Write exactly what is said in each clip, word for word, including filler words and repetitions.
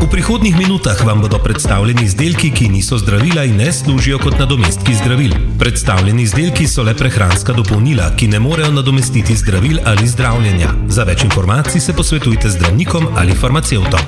prihodnjih minutah vam bodo predstavljeni izdelki, ki niso zdravila in ne služijo kot nadomestki zdravil. Predstavljeni izdelki so le prehranska dopolnila, ki ne morejo nadomestiti zdravil ali zdravljenja. Za več informacij se posvetujte z zdravnikom ali farmacevtom.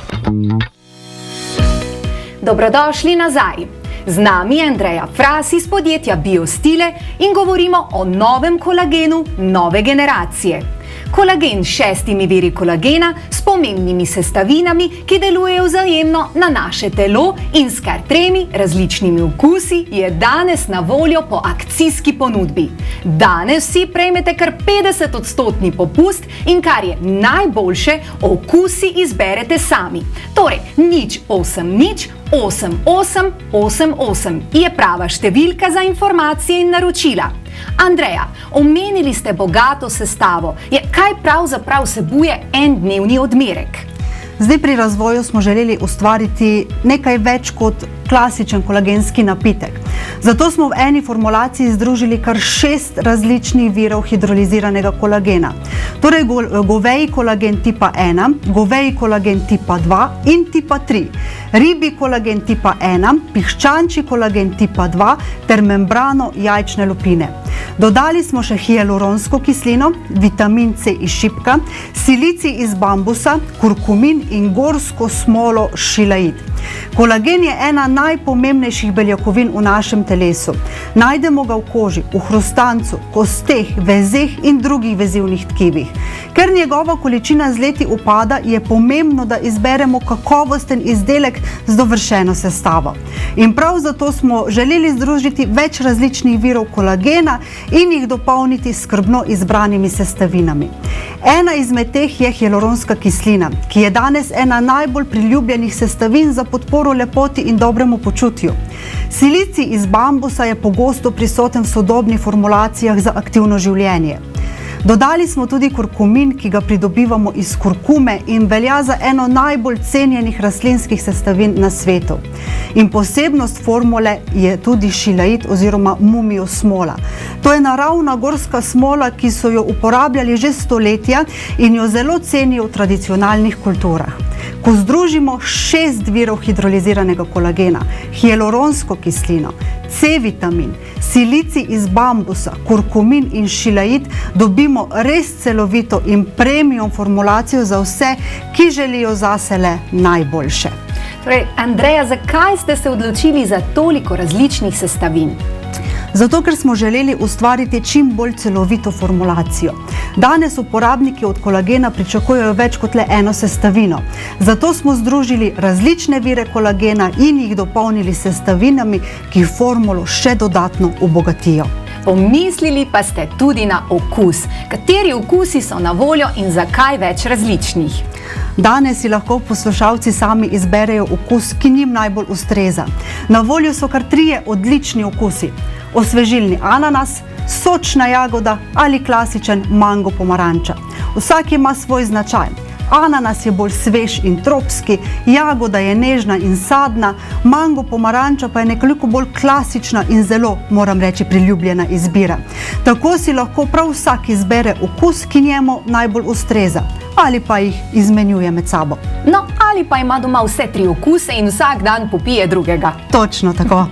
Dobrodošli nazaj. Z nami je Andreja Fras iz podjetja Biostile in govorimo o novem kolagenu nove generacije. Kolagen s šestimi viri kolagena s pomembnimi sestavinami, ki delujejo vzajemno na naše telo in s kar tremi različnimi okusi, je danes na voljo po akcijski ponudbi. Danes vsi prejmete kar petdeset odstotni popust in kar je najboljše, okusi izberete sami. Torej, nič osem nič osem osem osem osem je prava številka za informacije in naročila. Andreja, omenili ste bogato sestavo. Je, kaj pravzaprav vsebuje en dnevni odmerek? Zdaj pri razvoju smo želeli ustvariti nekaj več kot klasičen kolagenski napitek. Zato smo v eni formulaciji združili kar šest različnih virov hidroliziranega kolagena. Torej goveji kolagen tipa ena, goveji kolagen tipa dva in tipa tri, ribji kolagen tipa ena, piščančji kolagen tipa dva ter membrano jajčne lupine. Dodali smo še hialuronsko kislino, vitamin C iz šipka, silicij iz bambusa, kurkumin in gorsko smolo šilaid. Kolagen je ena najpomembnejših beljakovin v našem telesu. Najdemo ga v koži, v hrustancu, kosteh, vezeh in drugih vezivnih tkivih. Ker njegova količina z leti upada, je pomembno, da izberemo kakovosten izdelek z dovršeno sestavo. In prav zato smo želeli združiti več različnih virov kolagena in jih dopolniti s skrbno izbranimi sestavinami. Ena izmed teh je hialuronska kislina, ki je danes ena najbolj priljubljenih sestavin za podporo lepoti in dobremu počutju. Silicij iz bambusa je pogosto prisoten v sodobnih formulacijah za aktivno življenje. Dodali smo tudi kurkumin, ki ga pridobivamo iz kurkume in velja za eno najbolj cenjenih rastlinskih sestavin na svetu. In posebnost formule je tudi šilaid oziroma mumio smola. To je naravna gorska smola, ki so jo uporabljali že stoletja in jo zelo cenijo v tradicionalnih kulturah. Ko združimo šest virov hidroliziranega kolagena, hialuronsko kislino, C-vitamin, silicij iz bambusa, kurkumin in šilaid, dobimo res celovito in premium formulacijo za vse, ki želijo zase le najboljše. Torej, Andreja, zakaj ste se odločili za toliko različnih sestavin? Zato, ker smo želeli ustvariti čim bolj celovito formulacijo. Danes uporabniki od kolagena pričakujejo več kot le eno sestavino. Zato smo združili različne vire kolagena in jih dopolnili s sestavinami, ki formulo še dodatno obogatijo. Pomislili pa ste tudi na okus. Kateri okusi so na voljo in zakaj več različnih? Danes si lahko poslušalci sami izberejo okus, ki njim najbolj ustreza. Na voljo so kar trije odlični okusi. Osvežilni ananas, sočna jagoda ali klasičen mango pomaranča. Vsak ima svoj značaj. Ananas je bolj svež in tropski, jagoda je nežna in sadna, mango pomaranča pa je nekoliko bolj klasična in zelo, moram reči, priljubljena izbira. Tako si lahko prav vsak izbere okus, ki njemu najbolj ustreza, ali pa jih izmenjuje med sabo. No, ali pa ima doma vse tri okuse in vsak dan popije drugega. Točno tako.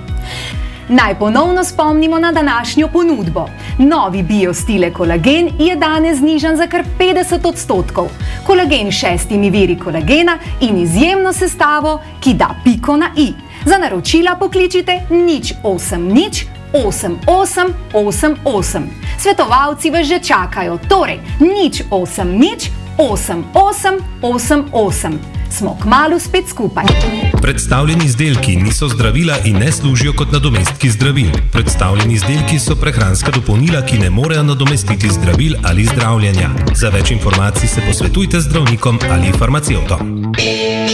Naj ponovno spomnimo na današnjo ponudbo. Novi Biostile kolagen je danes znižan za kar petdeset odstotkov. Kolagen s šestimi viri kolagena in izjemno sestavo, ki da piko na i. Za naročila pokličite nič osem nič osem osem osem osem. Svetovalci vas že čakajo, torej nič osem nič osem osem osem osem. Smo kmalu spet skupaj. Predstavljeni izdelki niso zdravila in ne služijo kot nadomestki zdravil. Predstavljeni izdelki so prehranska dopolnila, ki ne morejo nadomestiti zdravil ali zdravljenja. Za več informacij se posvetujte z zdravnikom ali farmacevtom.